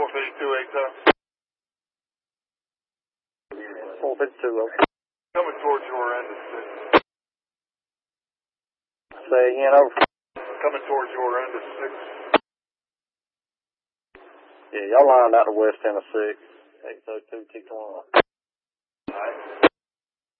452, okay. Coming towards your end is 6. Say again, over. Coming towards your end is 6. Yeah, y'all lined out the west end of 6. 802, T21. Alright.